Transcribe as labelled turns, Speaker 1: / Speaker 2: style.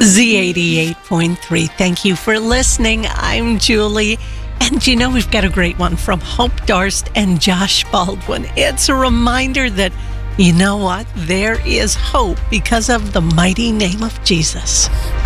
Speaker 1: Z88.3. Thank you for listening. I'm Julie. And you know, we've got a great one from Hope Darst and Josh Baldwin. It's a reminder that, you know what? There is hope because of the mighty name of Jesus.